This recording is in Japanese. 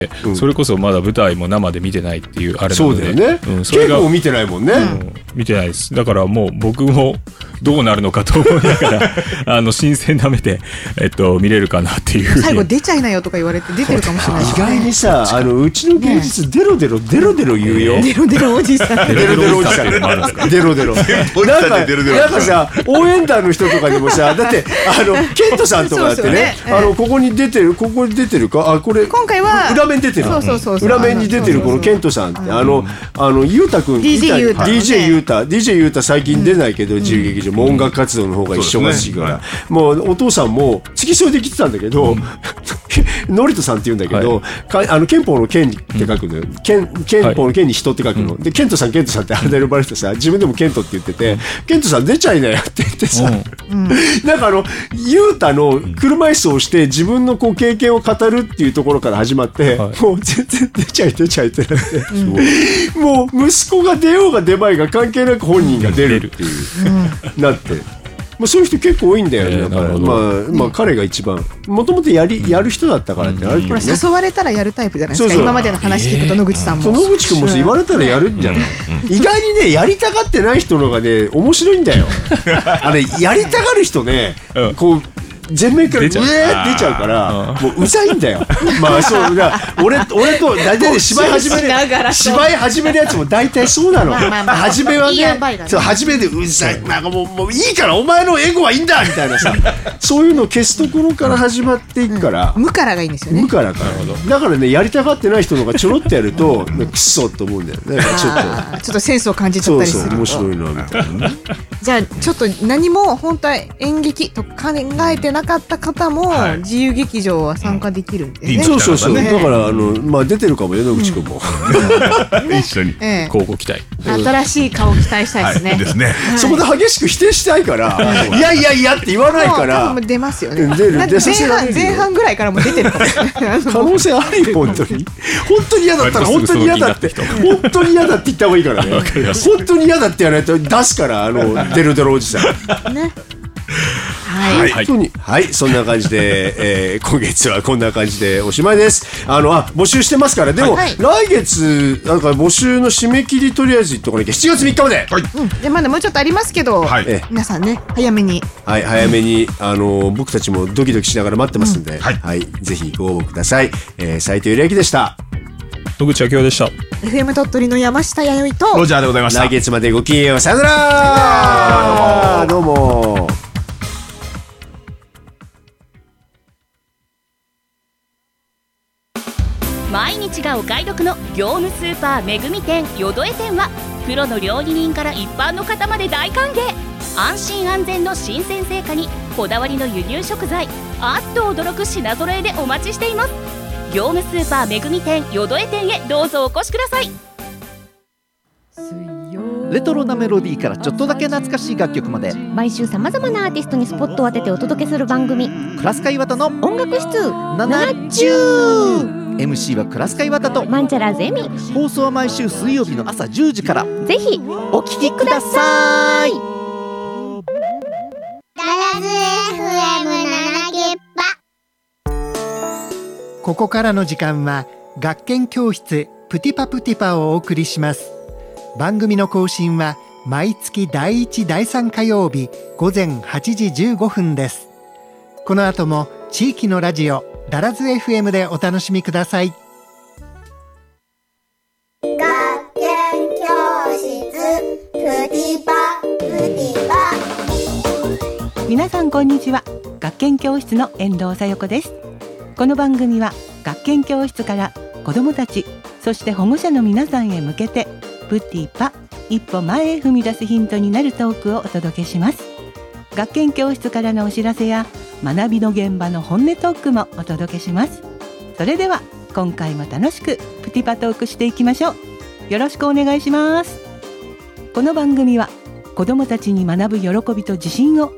それこそまだ舞台も生で見てないっていうあれなので。 そうだよね、 それが稽古も見てないもんね、 見てないです。だからもう僕もどうなるのかと思いながら新鮮な目で、見れるかなっていう。 最後出ちゃいなよとか言われて出てるかもしれない、 意外にさうちの芸術デロデロ言うよ、 デロデロおじさんデロデロおじさんデロデロなんかさ応援団の人とかにもさだってケントさんとかだってね、ここに出てるかこれ今回は裏面出てる、裏面に出てるこのケントさんってゆうたくん DJ ゆうた DJ ゆうた最近出ないけど自由劇場も音楽活動の方が忙しいからもうお父さんも付き添いで来てたんだけどノリトさんって言うんだけど憲法の憲って書くのよ、憲法の憲に人って書くのでケントさんってあれで呼ばれてさ自分でもケントって言っててケントさん出ちゃいなよって言ってさなんかゆうたの車椅子をして自分の経験を語るっていうところから始まってもう全然出ちゃいってなってもう息子が出ようが出まいが関係なく本人が出るっていうなってそういう人結構多いんだよね。だからまあ彼が一番もともとやる人だったからってあるけどね。 誘われたらやるタイプじゃないですか。今までの話聞くと野口さんも。 野口君も言われたらやるんじゃない。意外にねやりたがってない人のがね面白いんだよ。やりたがる人ねこう。全面から出ちゃうからもううざいんだよ。まあそうだ俺と大体芝居始めるやつも大体そうなの。初めはね初めでうざいなんかもういいからお前のエゴはいいんだみたいなさそういうのを消すところから始まっていくから無からがいいんですよね。 無からだからねやりたがってない人のがちょろっとやるとクソって思うんだよね。 ちょっとセンスを感じちゃったりする。 そう面白いなみたいな。 じゃあちょっと何も本当は演劇と考えてなかった方も自由劇場は参加できるんでね。 そうだからまあ出てるかもよ野口君も一緒に交互期待。 新しい顔を期待したいですね。 ですね。 そこで激しく否定したいからいやって言わないから出ますよね。前半ぐらいからも出てるから可能性あるよ本当に嫌だったら本当に嫌だって言った方がいいからね。本当に嫌だってやらないと出すからデロデロおじさんね。はい、そんな感じで、今月はこんな感じでおしまいです。募集してますからでも、来月なんか募集の締め切りとりあえず言っとかなきゃ7月3日まで、 でまだもうちょっとありますけど、皆さんね早めに僕たちもドキドキしながら待ってますんで、ぜひご応募ください。斉藤由良でした。 野口昭夫でした。 FM 鳥取の山下弥生とロジャーでございました。 来月までごきげんよう。さよなら。どうも。 毎日がお買い得の業務スーパーめぐみ店よどえ店はプロの料理人から一般の方まで大歓迎。安心安全の新鮮成果にこだわりの輸入食材、あっと驚く品揃えでお待ちしています。業務スーパーめぐみ店よどえ店へどうぞお越しください。 レトロなメロディーからちょっとだけ懐かしい楽曲まで毎週さまざまなアーティストにスポットを当ててお届けする番組、 クラスカイワタの音楽室 70。MC はクラスカイワタとマンチャラゼミ。 放送は毎週水曜日の朝10時から。 ぜひお聞きください。 ガラズ FM70。 ここからの時間は学研教室プティパプティパをお送りします。番組の更新は毎月第1第3火曜日午前8時15分です。この後も地域のラジオダラズ FM でお楽しみください。 学研教室プティパプティパ。 皆さんこんにちは。学研教室の遠藤さよ子です。この番組は学研教室から子どもたちそして保護者の皆さんへ向けてプティパ一歩前へ踏み出すヒントになるトークをお届けします。学研教室からのお知らせや学びの現場の本音トークもお届けします。それでは今回も楽しくプティパトークしていきましょう。よろしくお願いします。この番組は子どもたちに学ぶ喜びと自信を